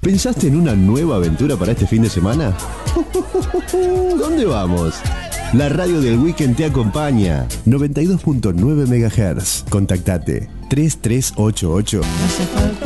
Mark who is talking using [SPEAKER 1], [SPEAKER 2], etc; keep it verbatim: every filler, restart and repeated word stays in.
[SPEAKER 1] ¿Pensaste en una nueva aventura para este fin de semana? ¿Dónde vamos? La radio del Weekend te acompaña. noventa y dos punto nueve megahertz. Contactate tres tres ocho ocho